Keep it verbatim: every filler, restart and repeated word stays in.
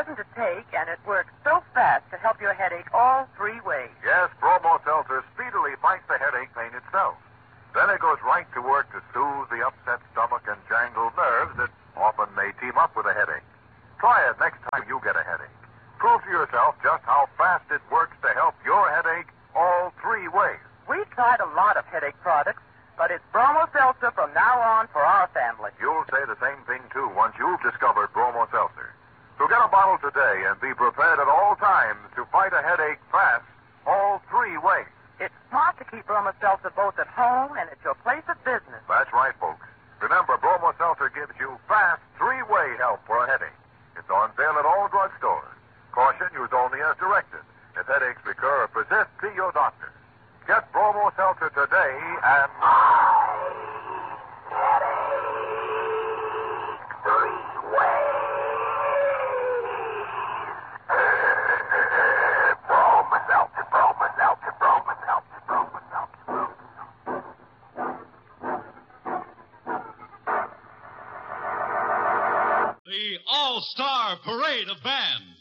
pleasant to take, and it works so fast to help your headache all three ways. Yes, Bromo Seltzer speedily fights the headache pain itself. Then it goes right to work to soothe the upset stomach and jangled nerves that often may team up with a headache. Try it next time you get a headache. Prove to yourself just how fast it works to help your headache all three ways. We've tried a lot of headache products, but it's Bromo Seltzer from now on for our family. You'll say the same thing, too, once you've discovered Bromo Seltzer. So get a bottle today and be prepared at all times to fight a headache fast all three ways. It's smart to keep Bromo Seltzer both at home and at your place of business. That's right, folks. Remember, Bromo Seltzer gives you fast three-way help for a headache. It's on sale at all drugstores. Caution, use only as directed. If headaches recur or persist, see your doctor. Get Bromo Seltzer today and... The All-Star Parade of Bands.